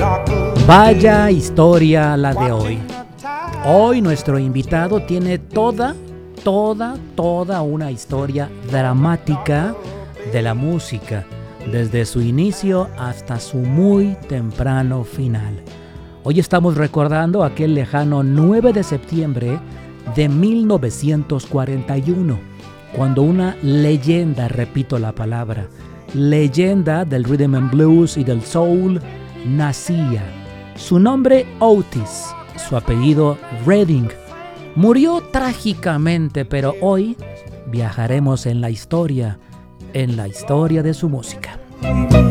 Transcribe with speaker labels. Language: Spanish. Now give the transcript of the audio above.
Speaker 1: Vaya historia la de hoy. Hoy nuestro invitado tiene toda una historia dramática de la música, desde su inicio hasta su muy temprano final. Hoy estamos recordando aquel lejano 9 de septiembre de 1941, cuando una leyenda, repito la palabra, leyenda del rhythm and blues y del soul nacía. Su nombre Otis, su apellido Redding. Murió trágicamente, pero hoy viajaremos en la historia de su música.